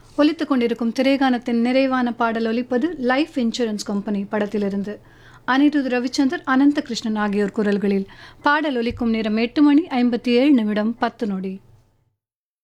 ஒலித்துக் கொண்டிருக்கும் திரைகானத்தின் நிறைவான பாடல் ஒலிப்பது லைஃப் இன்சூரன்ஸ் கம்பெனி படத்திலிருந்து. அனிருத் ரவிச்சந்தர், அனந்த கிருஷ்ணன் ஆகியோர் குரல்களில். பாடல் ஒலிக்கும் நேரம் 8 மணி 57 நிமிடம் 10 நொடி.